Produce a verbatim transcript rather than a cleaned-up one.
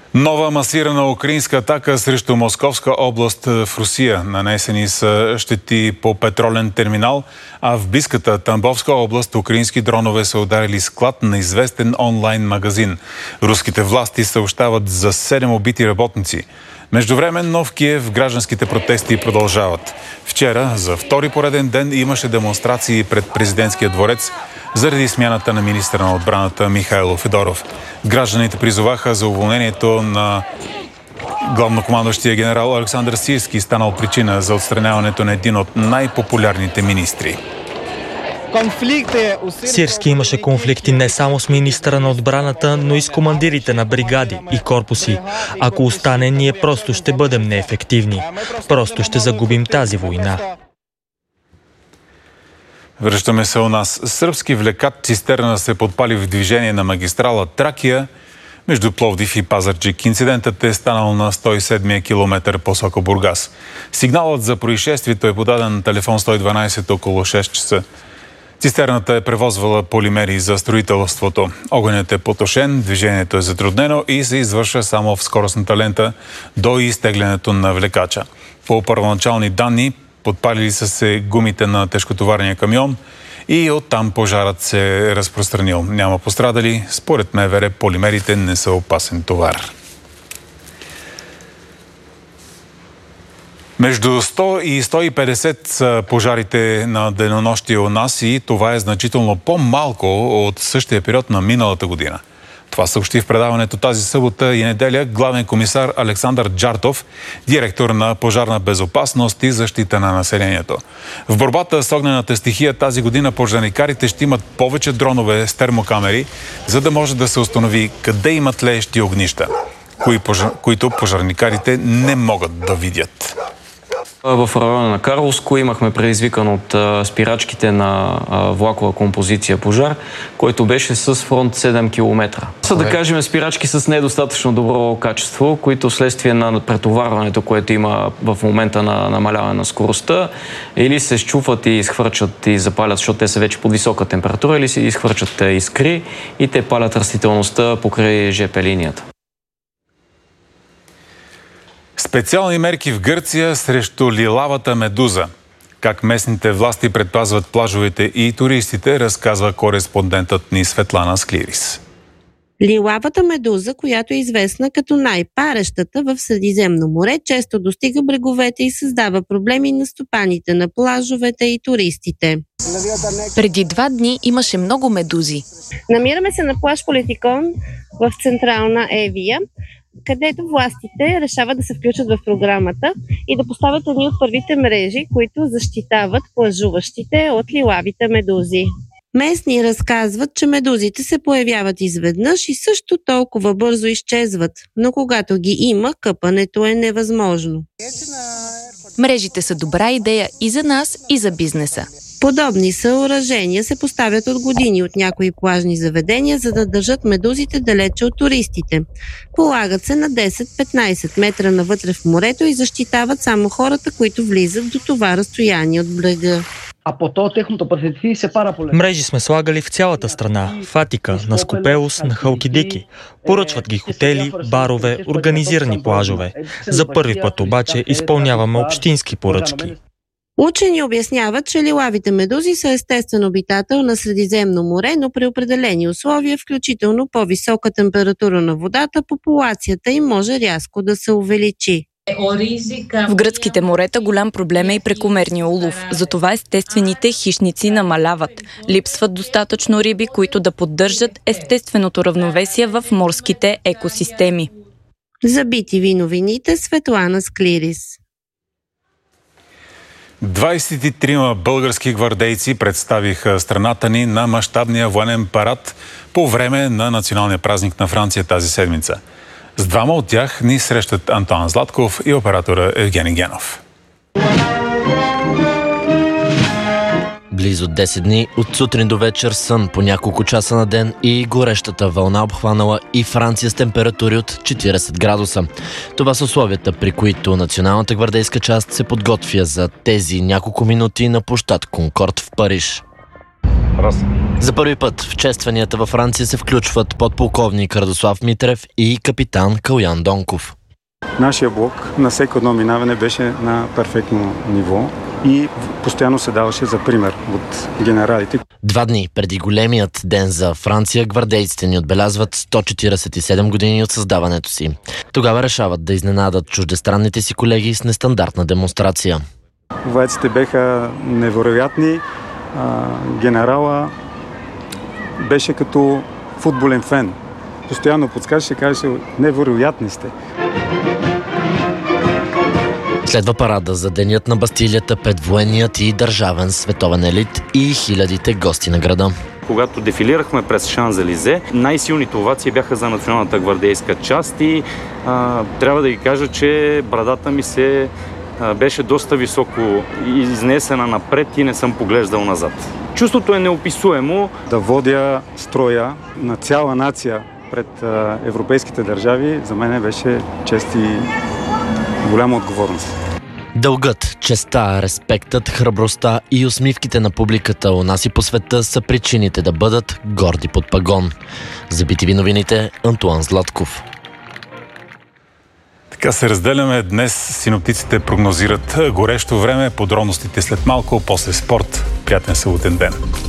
Нова масирана украинска атака срещу Московска област в Русия. Нанесени са щети по петролен терминал, а в близката Тамбовска област украински дронове са ударили склад на известен онлайн магазин. Руските власти съобщават за седем убити работници. Междувременно в Киев гражданските протести продължават. Вчера за втори пореден ден имаше демонстрации пред президентския дворец заради смяната на министъра на отбраната Михайло Федоров. Гражданите призоваха за уволнението на главнокомандващия генерал Александър Сирски, станал причина за отстраняването на един от най-популярните министри. Сирски имаше конфликти не само с министъра на отбраната, но и с командирите на бригади и корпуси. Ако остане, ние просто ще бъдем неефективни. Просто ще загубим тази война. Връщаме се у нас. Сръбски влекат цистерна се подпали в движение на магистрала Тракия между Пловдив и Пазарджик. Инцидентът е станал на сто и седми километър посока Бургас. Сигналът за происшествието е подаден на телефон сто и дванадесет около шест часа. Цистерната е превозвала полимери за строителството. Огънят е потушен, движението е затруднено и се извършва само в скоростната лента до изтеглянето на влекача. По първоначални данни, подпалили са се гумите на тежкотоварния камион и оттам пожарът се е разпространил. Няма пострадали. Според МВР полимерите не са опасен товар. Между сто и сто и петдесет са пожарите на денонощие у нас и това е значително по-малко от същия период на миналата година. Това съобщи в предаването тази събота и неделя главен комисар Александър Джартов, директор на пожарна безопасност и защита на населението. В борбата с огнената стихия тази година пожарникарите ще имат повече дронове с термокамери, за да може да се установи къде има тлеещи огнища, кои пожар... които пожарникарите не могат да видят. В района на Карловско имахме предизвикан от а, спирачките на а, влакова композиция пожар, който беше с фронт седем километра. Са да кажем спирачки с недостатъчно добро качество, които вследствие на претоварването, което има в момента на намаляване на скоростта, или се счупват и изхвърчат и запалят, защото те са вече под висока температура, или се изхвърчат искри и те палят растителността покрай ЖП линията. Специални мерки в Гърция срещу лилавата медуза. Как местните власти предпазват плажовете и туристите, разказва кореспондентът ни Светлана Склирис. Лилавата медуза, която е известна като най-парещата в Средиземно море, често достига бреговете и създава проблеми на стопаните на плажовете и туристите. Преди два дни имаше много медузи. Намираме се на плаж Политикон в централна Евия, където властите решават да се включат в програмата и да поставят едни от първите мрежи, които защитават плажуващите от лилавите медузи. Местни разказват, че медузите се появяват изведнъж и също толкова бързо изчезват, но когато ги има, къпането е невъзможно. Мрежите са добра идея и за нас, и за бизнеса. Подобни съоръжения се поставят от години от някои плажни заведения, за да държат медузите далече от туристите. Полагат се на десет-петнадесет метра навътре в морето и защитават само хората, които влизат до това разстояние от брега. Мрежи сме слагали в цялата страна. В Атика, на Скопелос, на Халкидики. Поръчват ги хотели, барове, организирани плажове. За първи път обаче изпълняваме общински поръчки. Учени обясняват, че лилавите медузи са естествен обитател на Средиземно море, но при определени условия, включително по-висока температура на водата, популацията им може рязко да се увеличи. В гръцките морета голям проблем е и прекомерния улов. Затова естествените хищници намаляват. Липсват достатъчно риби, които да поддържат естественото равновесие в морските екосистеми. За би ти ви новините, Светлана Склирис. двадесет и трима български гвардейци представиха страната ни на мащабния военен парад по време на националния празник на Франция тази седмица. С двама от тях ни срещат Антон Златков и оператора Евгений Генов. Близо десет дни, от сутрин до вечер сън по няколко часа на ден и горещата вълна обхванала и Франция с температури от четиридесет градуса. Това са условията, при които националната гвардейска част се подготвя за тези няколко минути на площад Конкорд в Париж. За първи път в честванията във Франция се включват подполковник Радослав Митрев и капитан Калуян Донков. Нашия блок на всеки едно минаване беше на перфектно ниво и постоянно се даваше за пример от генералите. Два дни преди големият ден за Франция, гвардейците ни отбелязват сто четиридесет и седем години от създаването си. Тогава решават да изненадат чуждестранните си колеги с нестандартна демонстрация. Войците беха невероятни. А, генерала беше като футболен фен. Постоянно подскачаше и казваше: невероятни сте. Следва парада за денят на Бастилията пред военният и държавен световен елит и хилядите гости на града. Когато дефилирахме през Шанзелизе, най-силните овации бяха за националната гвардейска част и а, трябва да ги кажа, че брадата ми се а, беше доста високо изнесена напред и не съм поглеждал назад. Чувството е неописуемо. Да водя строя на цяла нация пред а, европейските държави, за мен беше чест и голяма отговорност. Дългът, честта, респектът, храбростта и усмивките на публиката у нас и по света са причините да бъдат горди под пагон. За би ти ви новините, Антуан Златков. Така се разделяме. Днес синоптиците прогнозират горещо време, подробностите след малко, после спорт. Приятен съботен ден.